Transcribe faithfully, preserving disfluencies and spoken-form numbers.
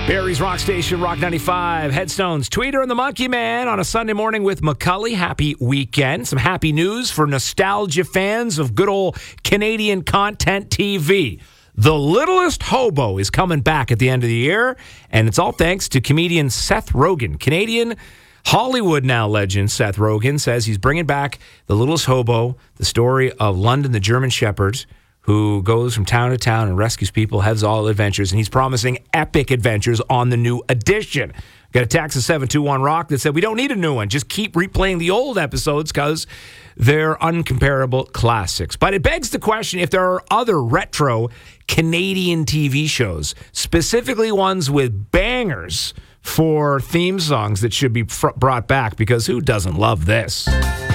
Barrie's Rock Station, Rock ninety-five, Headstones, Tweeter and the Monkey Man on a Sunday morning with McCully. Happy weekend. Some happy news for nostalgia fans of good old Canadian content T V. The Littlest Hobo is coming back at the end of the year, and it's all thanks to comedian Seth Rogen. Canadian Hollywood now legend Seth Rogen says he's bringing back The Littlest Hobo, the story of London the German Shepherd, who goes from town to town and rescues people, has all adventures, and he's promising epic adventures on the new edition. Got a text of seven two one rock that said, we don't need a new one. Just keep replaying the old episodes because they're uncomparable classics. But it begs the question if there are other retro Canadian T V shows, specifically ones with bangers for theme songs that should be fr- brought back, because who doesn't love this?